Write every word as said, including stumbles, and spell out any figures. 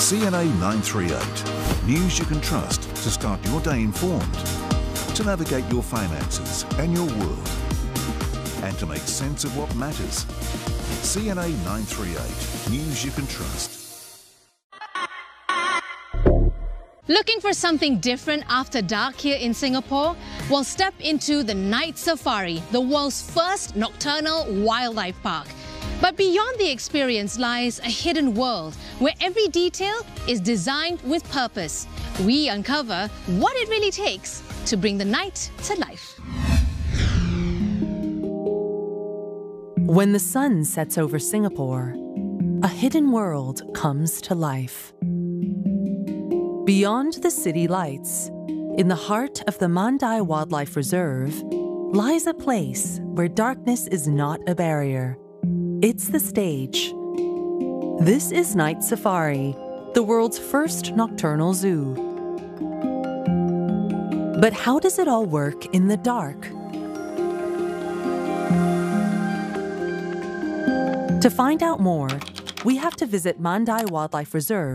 C N A nine three eight. News you can trust to start your day informed, to navigate your finances and your world, and to make sense of what matters. C N A nine three eight. News you can trust. Looking for something different after dark here in Singapore? Well, step into the Night Safari, the world's first nocturnal wildlife park. But beyond the experience lies a hidden world where every detail is designed with purpose. We uncover what it really takes to bring the night to life. When the sun sets over Singapore, a hidden world comes to life. Beyond the city lights, in the heart of the Mandai Wildlife Reserve, lies a place where darkness is not a barrier. It's the stage. This is Night Safari, the world's first nocturnal zoo. But how does it all work in the dark? To find out more, we have to visit Mandai Wildlife Reserve